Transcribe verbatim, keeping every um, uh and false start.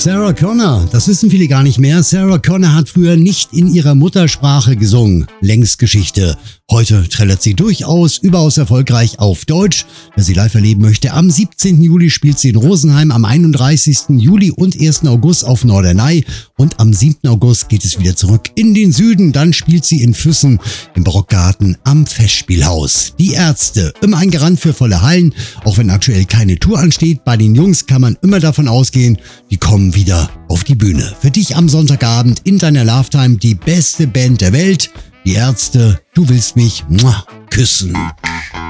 Sarah Connor, das wissen viele gar nicht mehr. Sarah Connor hat früher nicht in ihrer Muttersprache gesungen. Längst Geschichte. Heute trällert sie durchaus überaus erfolgreich auf Deutsch. Wer sie live erleben möchte, am siebzehnten Juli spielt sie in Rosenheim, am einunddreißigsten Juli und ersten August auf Norderney und am siebten August geht es wieder zurück in den Süden. Dann spielt sie in Füssen im Barockgarten am Festspielhaus. Die Ärzte, immer ein Garant für volle Hallen, auch wenn aktuell keine Tour ansteht. Bei den Jungs kann man immer davon ausgehen, die kommen wieder auf die Bühne. Für dich am Sonntagabend in deiner Lovetime die beste Band der Welt. Die Ärzte, du willst mich muah, küssen.